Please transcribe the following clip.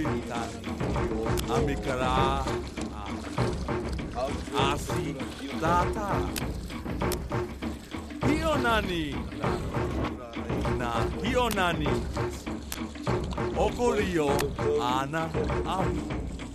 Tani, Amikara, Asi, Tata, Hionani, Na Hionani, Okorio, Ana, Amu.